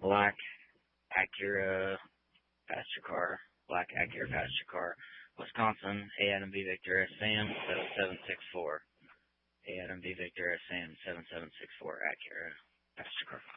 black Acura passenger car, black Acura passenger car, Wisconsin, A Adam V Victor S Sam 7764. A Adam V Victor S Sam 7764 Acura passenger car.